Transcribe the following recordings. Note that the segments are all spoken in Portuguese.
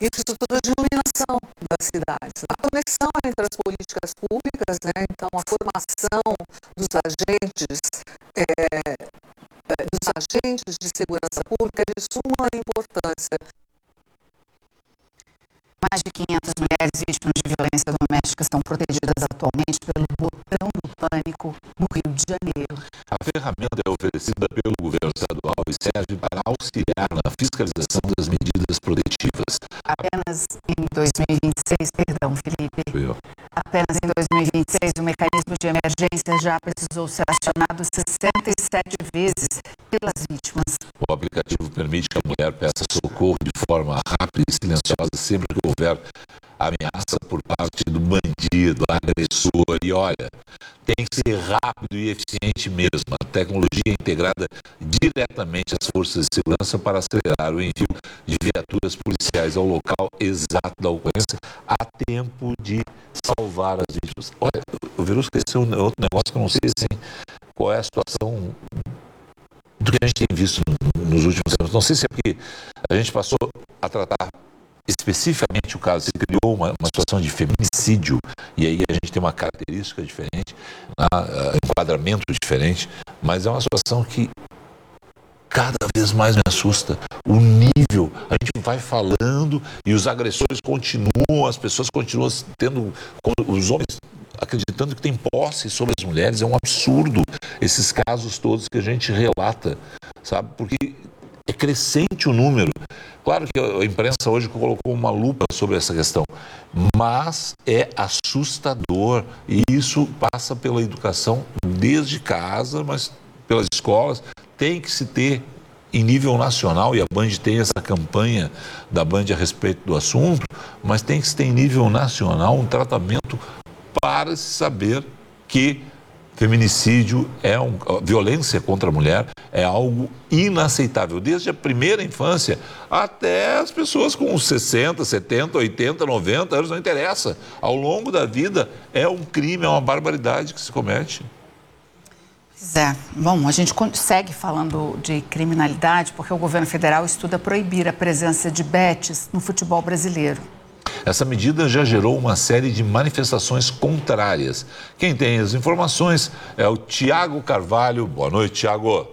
infraestrutura de iluminação das cidades, a conexão entre as políticas públicas, né? Então a formação dos agentes de segurança pública é de suma importância. Mais de 500 mulheres vítimas de violência doméstica estão protegidas atualmente pelo Botão do Pânico no Rio de Janeiro. A ferramenta é oferecida pelo governo estadual e serve para auxiliar na fiscalização das medidas protetivas. Apenas em 2026, Felipe. Apenas em 2026, o mecanismo de emergência já precisou ser acionado 67 vezes pelas vítimas. O aplicativo permite que a mulher peça socorro de forma rápida e silenciosa sempre que houver ameaça por parte do bandido, agressor. E olha, tem que ser rápido e eficiente mesmo. A tecnologia é integrada diretamente às forças de segurança para acelerar o envio de viaturas policiais ao local exato da ocorrência a tempo de salvar as vítimas. Olha, o Veru esqueceu outro negócio que eu não sei assim, qual é a situação do que a gente tem visto nos últimos anos. Não sei se é porque a gente passou a tratar especificamente o caso, se criou uma situação de feminicídio, e aí a gente tem uma característica diferente, enquadramento diferente, mas é uma situação que cada vez mais me assusta. O nível, a gente vai falando e os agressores continuam, as pessoas continuam tendo, os homens acreditando que tem posse sobre as mulheres. É um absurdo esses casos todos que a gente relata, sabe? Porque é crescente o número. Claro que a imprensa hoje colocou uma lupa sobre essa questão, mas é assustador, e isso passa pela educação desde casa, mas pelas escolas. Tem que se ter em nível nacional, e a Band tem essa campanha da Band a respeito do assunto, mas tem que se ter em nível nacional um tratamento para se saber que feminicídio violência contra a mulher é algo inaceitável, desde a primeira infância até as pessoas com 60, 70, 80, 90 anos, não interessa. Ao longo da vida é um crime, é uma barbaridade que se comete. Pois é. Bom, a gente segue falando de criminalidade porque o governo federal estuda proibir a presença de bets no futebol brasileiro. Essa medida já gerou uma série de manifestações contrárias. Quem tem as informações é o Tiago Carvalho. Boa noite, Tiago.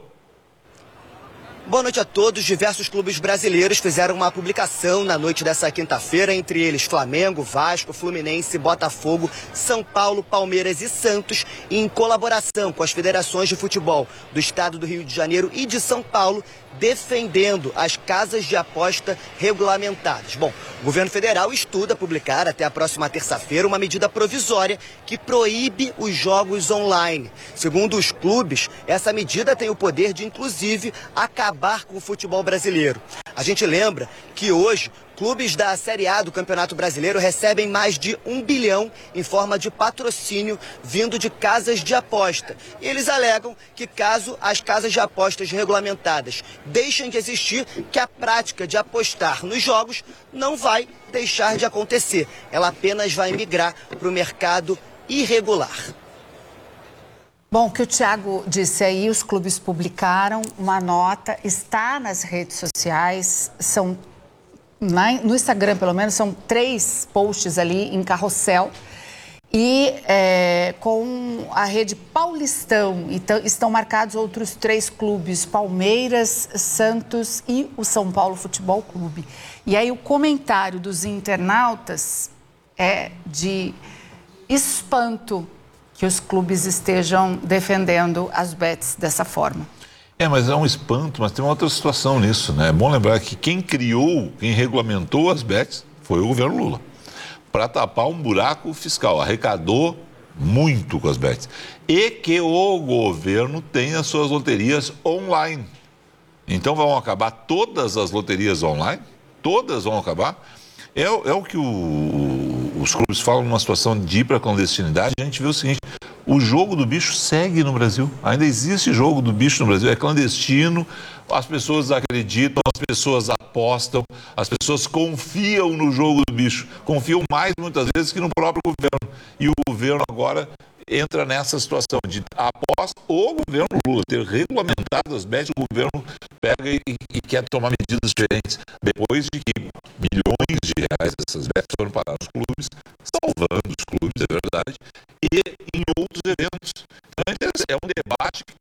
Boa noite a todos. Diversos clubes brasileiros fizeram uma publicação na noite dessa quinta-feira, entre eles Flamengo, Vasco, Fluminense, Botafogo, São Paulo, Palmeiras e Santos, em colaboração com as federações de futebol do estado do Rio de Janeiro e de São Paulo, defendendo as casas de aposta regulamentadas. Bom, o governo federal estuda publicar até a próxima terça-feira uma medida provisória que proíbe os jogos online. Segundo os clubes, essa medida tem o poder de, inclusive, acabar com o futebol brasileiro. A gente lembra que hoje clubes da Série A do Campeonato Brasileiro recebem mais de 1 bilhão em forma de patrocínio vindo de casas de aposta. E eles alegam que caso as casas de apostas regulamentadas deixem de existir, que a prática de apostar nos jogos não vai deixar de acontecer. Ela apenas vai migrar para o mercado irregular. Bom, o que o Thiago disse aí, os clubes publicaram uma nota, está nas redes sociais, no Instagram, pelo menos, são 3 posts ali em carrossel. E com a rede Paulistão, então, estão marcados outros 3 clubes, Palmeiras, Santos e o São Paulo Futebol Clube. E aí o comentário dos internautas é de espanto que os clubes estejam defendendo as bets dessa forma. Mas é um espanto, mas tem uma outra situação nisso, né? É bom lembrar que quem regulamentou as bets foi o governo Lula, para tapar um buraco fiscal, arrecadou muito com as bets. E que o governo tem as suas loterias online. Então vão acabar todas as loterias online? Todas vão acabar? É o que os clubes falam numa situação de ir para a clandestinidade. A gente vê o seguinte: o jogo do bicho segue no Brasil. Ainda existe jogo do bicho no Brasil. É clandestino, as pessoas acreditam, as pessoas apostam, as pessoas confiam no jogo do bicho. Confiam mais, muitas vezes, que no próprio governo. E o governo agora entra nessa situação de, após o governo Lula ter regulamentado as bets, o governo pega e quer tomar medidas diferentes, depois de que milhões de reais dessas bets foram parar nos clubes, salvando os clubes, é verdade, e em outros eventos. Então é um debate